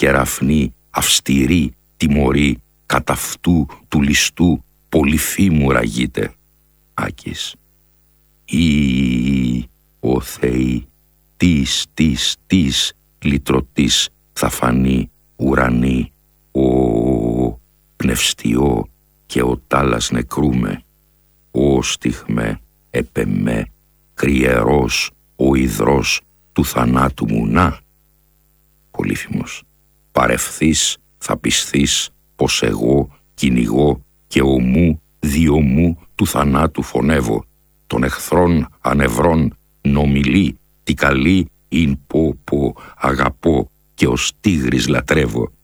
κεραφνή, αυστηρή, τιμωρή, κατ' αυτού του ληστού πολυφήμου ραγείτε. Άκης. Ή, ο Θεή, της, λυτρωτής θα φανεί ουρανή, ο πνευστιό και ο τάλας νεκρούμε, ο στιχμέ, επεμέ, κρυερός, ο υδρός του θανάτου μου να. Πολύφημος. Παρευθείς θα πισθείς πως εγώ κυνηγώ και ο μου δυο μου του θανάτου φωνεύω, των εχθρών ανευρών νομιλεί, τι καλή ειν πω αγαπώ και ως τίγρης λατρεύω.